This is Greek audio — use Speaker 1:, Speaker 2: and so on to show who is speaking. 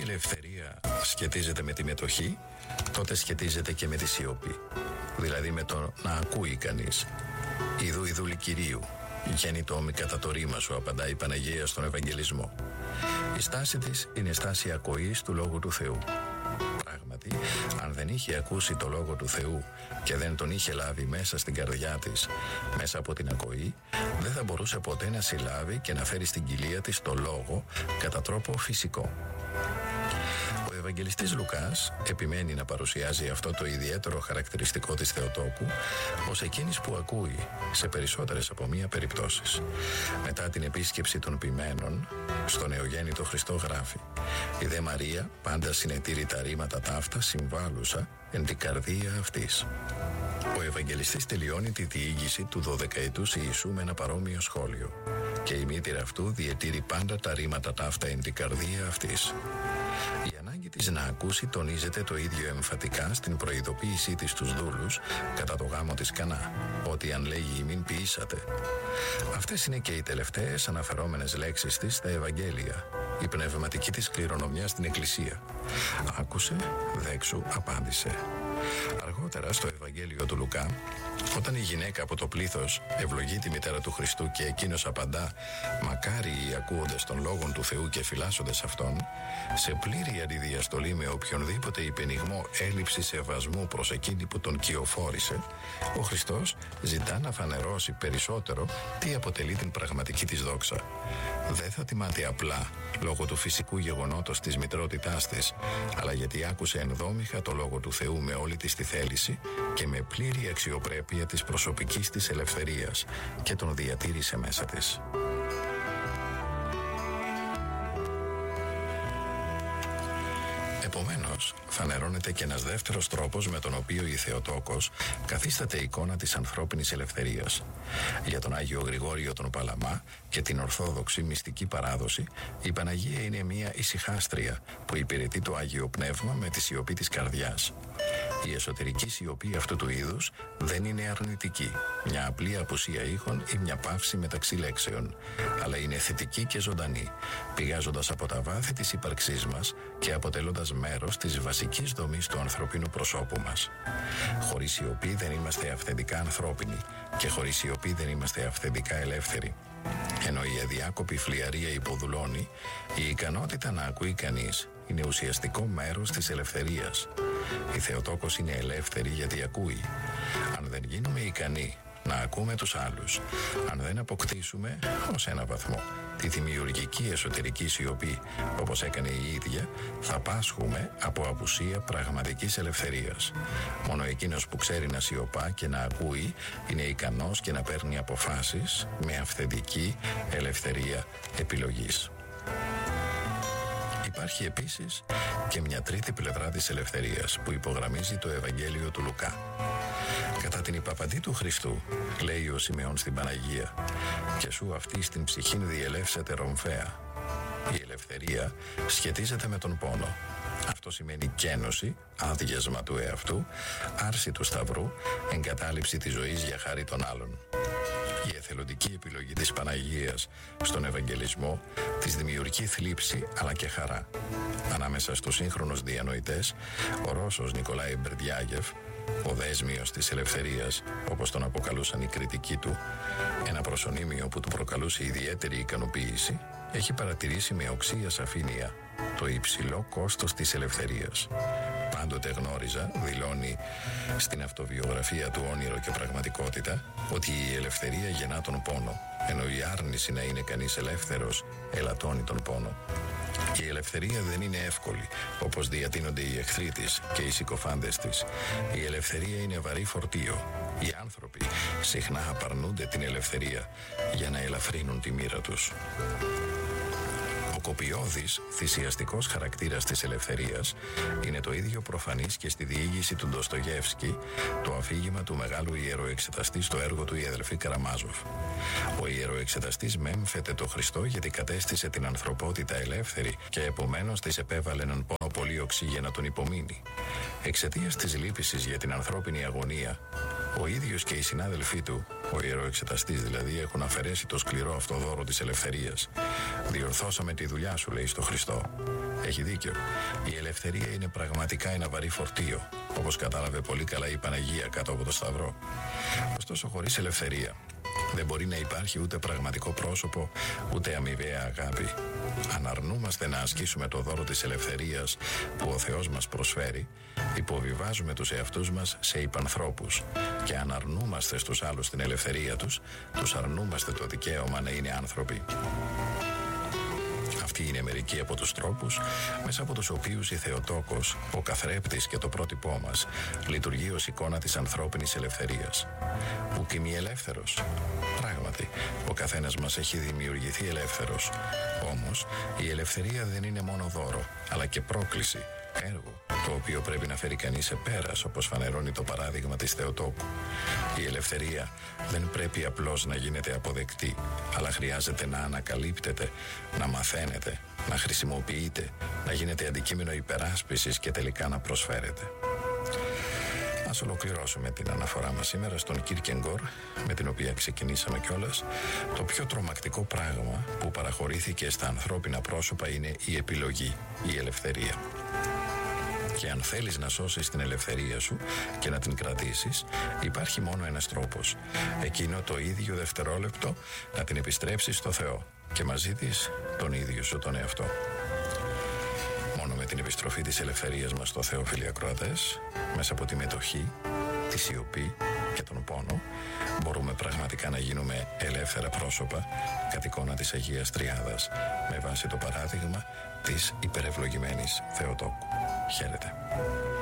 Speaker 1: ελευθερία σχετίζεται με τη μετοχή, τότε σχετίζεται και με τη σιωπή. Δηλαδή με το να ακούει κανείς. Ιδού ιδούλη Κυρίου, γέννητο μη κατά το ρήμα σου, απαντάει η Παναγία στον Ευαγγελισμό. Η στάση της είναι στάση ακοής του Λόγου του Θεού. Πράγματι, αν δεν είχε ακούσει το Λόγο του Θεού και δεν τον είχε λάβει μέσα στην καρδιά της, μέσα από την ακοή, δεν θα μπορούσε ποτέ να συλλάβει και να φέρει στην κοιλία της το Λόγο κατά τρόπο φυσικό. Ο Ευαγγελιστής Λουκάς επιμένει να παρουσιάζει αυτό το ιδιαίτερο χαρακτηριστικό της Θεοτόκου ως εκείνης που ακούει σε περισσότερες από μία περιπτώσεις. Μετά την επίσκεψη των ποιμένων, στον νεογέννητο Χριστό γράφει: «Η δε Μαρία πάντα συνετήρει τα ρήματα ταύτα συμβάλλουσα εν την καρδία αυτής». Ο Ευαγγελιστής τελειώνει τη διήγηση του 12ετούς Ιησού με ένα παρόμοιο σχόλιο: «Και η μήτηρα αυτού διετήρει πάντα τα ρήματα ταύτα εν την καρδία αυτής». Η ανάγκη της να ακούσει τονίζεται το ίδιο εμφατικά στην προειδοποίησή της στους δούλους κατά το γάμο της Κανά, ότι αν λέγει ημίν ποιήσατε. Αυτές είναι και οι τελευταίες αναφερόμενες λέξεις της στα Ευαγγέλια, η πνευματική της κληρονομιά στην Εκκλησία. Άκουσε, δέξου, απάντησε. Αργότερα στο Ευαγγέλιο του Λουκά, όταν η γυναίκα από το πλήθος ευλογεί τη μητέρα του Χριστού και εκείνος απαντά «Μακάριοι ακούοντες των λόγων του Θεού και φυλάσσοντες αυτόν», σε πλήρη αντιδιαστολή με οποιονδήποτε υπενιγμό έλλειψη σεβασμού προς εκείνη που τον κυοφόρησε, ο Χριστός ζητά να φανερώσει περισσότερο τι αποτελεί την πραγματική της δόξα. Δεν θα τιμάται απλά λόγω του φυσικού γεγονότος της μητρότητάς της, αλλά γιατί άκουσε ενδόμηχα το Λόγο του Θεού με όλη της τη θέληση και με πλήρη αξιοπρέπεια της προσωπικής της ελευθερίας και τον διατήρησε μέσα της. Επομένως, φανερώνεται και ένας δεύτερος τρόπος με τον οποίο η Θεοτόκος καθίσταται εικόνα της ανθρώπινης ελευθερίας. Για τον Άγιο Γρηγόριο τον Παλαμά και την Ορθόδοξη μυστική παράδοση, η Παναγία είναι μια ησυχάστρια που υπηρετεί το Άγιο Πνεύμα με τη σιωπή της καρδιάς. Η εσωτερική σιωπή αυτού του είδους δεν είναι αρνητική, μια απλή απουσία ήχων ή μια παύση μεταξύ λέξεων, αλλά είναι θετική και ζωντανή, πηγάζοντας από τα βάθη της ύπαρξής μας και αποτελώντας μέρος της βασικής δομής του ανθρωπίνου προσώπου μας. Χωρίς σιωπή δεν είμαστε αυθεντικά ανθρώπινοι και χωρίς σιωπή δεν είμαστε αυθεντικά ελεύθεροι. Ενώ η αδιάκοπη φλιαρία υποδουλώνει, η ικανότητα να ακούει κανείς είναι ουσιαστικό μέρος της ελευθερίας. Η Θεοτόκος είναι ελεύθερη γιατί ακούει. Αν δεν γίνουμε ικανοί να ακούμε τους άλλους, αν δεν αποκτήσουμε ως ένα βαθμό τη δημιουργική εσωτερική σιωπή όπως έκανε η ίδια, θα πάσχουμε από απουσία πραγματικής ελευθερίας. Μόνο εκείνος που ξέρει να σιωπά και να ακούει είναι ικανός και να παίρνει αποφάσεις με αυθεντική ελευθερία επιλογής. Υπάρχει επίσης και μια τρίτη πλευρά της ελευθερίας που υπογραμμίζει το Ευαγγέλιο του Λουκά. Κατά την υπαπαντή του Χριστού, λέει ο Σιμεών στην Παναγία, «Και σου αυτή στην ψυχήν διελεύσεται ρομφαία». Η ελευθερία σχετίζεται με τον πόνο. Αυτό σημαίνει κένωση, άδειασμα του εαυτού, άρση του σταυρού, εγκατάλειψη της ζωής για χάρη των άλλων. Η εθελοντική επιλογή της Παναγίας στον Ευαγγελισμό της δημιουργεί θλίψη αλλά και χαρά. Ανάμεσα στους σύγχρονους διανοητές, ο Ρώσος Νικολάη Μπερντιάγεφ, ο δέσμιος της ελευθερίας, όπως τον αποκαλούσαν οι κριτικοί του, ένα προσωνύμιο που του προκαλούσε ιδιαίτερη ικανοποίηση, έχει παρατηρήσει με οξία σαφήνεια το υψηλό κόστος της ελευθερίας. Πάντοτε γνώριζα, δηλώνει στην αυτοβιογραφία του Όνειρο και Πραγματικότητα, ότι η ελευθερία γεννά τον πόνο, ενώ η άρνηση να είναι κανείς ελεύθερος ελαττώνει τον πόνο. Η ελευθερία δεν είναι εύκολη, όπως διατείνονται οι εχθροί της και οι συκοφάντες της. Η ελευθερία είναι βαρύ φορτίο. Οι άνθρωποι συχνά απαρνούνται την ελευθερία για να ελαφρύνουν τη μοίρα τους. Ο κοπιώδης, θυσιαστικός χαρακτήρας της ελευθερίας είναι το ίδιο προφανής και στη διήγηση του Ντοστογεύσκη, το αφήγημα του μεγάλου ιεροεξεταστή στο έργο του «Η αδελφή Καραμάζοφ». Ο ιεροεξεταστής μέμφεται το Χριστό γιατί κατέστησε την ανθρωπότητα ελεύθερη και επομένως της επέβαλε έναν πόνο πολύ οξύ για να τον υπομείνει. Εξαιτίας της λύπησης για την ανθρώπινη αγωνία, Ο ίδιος και οι συνάδελφοί του, ο ιεροεξεταστής δηλαδή, έχουν αφαιρέσει το σκληρό αυτό δώρο της ελευθερίας. Διορθώσαμε τη δουλειά σου, λέει στο Χριστό. Έχει δίκιο. Η ελευθερία είναι πραγματικά ένα βαρύ φορτίο, όπως κατάλαβε πολύ καλά η Παναγία κάτω από το Σταυρό. Ωστόσο, χωρίς ελευθερία δεν μπορεί να υπάρχει ούτε πραγματικό πρόσωπο, ούτε αμοιβαία αγάπη. Αν αρνούμαστε να ασκήσουμε το δώρο της ελευθερίας που ο Θεός μας προσφέρει, υποβιβάζουμε τους εαυτούς μας σε υπανθρώπους. Και αν αρνούμαστε στους άλλους την ελευθερία τους, τους αρνούμαστε το δικαίωμα να είναι άνθρωποι. Αυτοί είναι μερικοί από τους τρόπους μέσα από τους οποίους η Θεοτόκος, ο καθρέπτης και το πρότυπό μας, λειτουργεί ως εικόνα της ανθρώπινης ελευθερίας. Ουκ ημί ελεύθερος. Πράγματι, ο καθένας μας έχει δημιουργηθεί ελεύθερος. Όμως, η ελευθερία δεν είναι μόνο δώρο, αλλά και πρόκληση, έργο, το οποίο πρέπει να φέρει κανείς σε πέρας, όπως φανερώνει το παράδειγμα της Θεοτόκου. Η ελευθερία δεν πρέπει απλώς να γίνεται αποδεκτή, αλλά χρειάζεται να ανακαλύπτεται, να μαθαίνεται, να χρησιμοποιείται, να γίνεται αντικείμενο υπεράσπισης και τελικά να προσφέρεται. Ας ολοκληρώσουμε την αναφορά μας σήμερα στον Κίρκεγκορ, με την οποία ξεκινήσαμε κιόλας. Το πιο τρομακτικό πράγμα που παραχωρήθηκε στα ανθρώπινα πρόσωπα είναι η επιλογή, η ελευθερία. Και αν θέλεις να σώσεις την ελευθερία σου και να την κρατήσεις, υπάρχει μόνο ένας τρόπος. Εκείνο το ίδιο δευτερόλεπτο να την επιστρέψεις στο Θεό και μαζί της τον ίδιο σου τον εαυτό. Μόνο με την επιστροφή της ελευθερίας μας στο Θεό, φίλοι ακροατές, μέσα από τη μετοχή, τη σιωπή και τον πόνο, μπορούμε πραγματικά να γίνουμε ελεύθερα πρόσωπα κατ' εικόνα της Αγίας Τριάδας, με βάση το παράδειγμα της υπερευλογημένης Θεοτόκου. Χαίρετε.